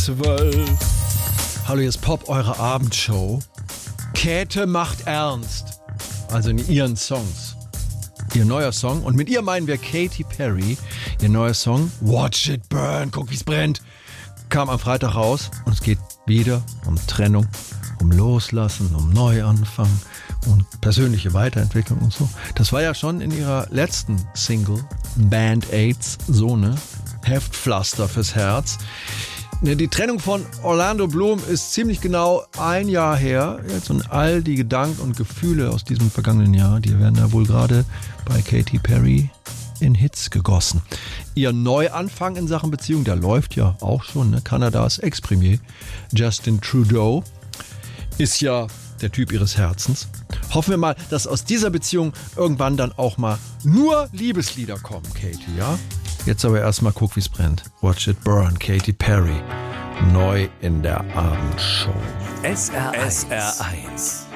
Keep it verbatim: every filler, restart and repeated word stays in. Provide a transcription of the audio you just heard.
zwölf. Hallo, hier ist Pop, eure Abendshow. Käthe macht ernst. Also in ihren Songs. Ihr neuer Song, und mit ihr meinen wir Katy Perry. Ihr neuer Song, Watch It Burn, guck wie's brennt, kam am Freitag raus. Und es geht wieder um Trennung, um Loslassen, um Neuanfang und persönliche Weiterentwicklung und so. Das war ja schon in ihrer letzten Single, Band-Aids, so ne, Heftpflaster fürs Herz. Die Trennung von Orlando Bloom ist ziemlich genau ein Jahr her. Jetzt, und all die Gedanken und Gefühle aus diesem vergangenen Jahr, die werden ja wohl gerade bei Katy Perry in Hits gegossen. Ihr Neuanfang in Sachen Beziehung, der läuft ja auch schon. Ne? Kanadas Ex-Premier Justin Trudeau ist ja der Typ ihres Herzens. Hoffen wir mal, dass aus dieser Beziehung irgendwann dann auch mal nur Liebeslieder kommen, Katy, ja? Jetzt aber erstmal guck, wie's brennt. Watch It Burn, Katy Perry. Neu in der Abendshow. S R eins. S R eins.